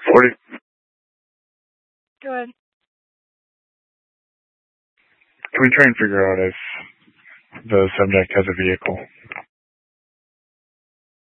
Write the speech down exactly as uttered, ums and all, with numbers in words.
forty. Go ahead. Can we try and figure out if the subject has a vehicle?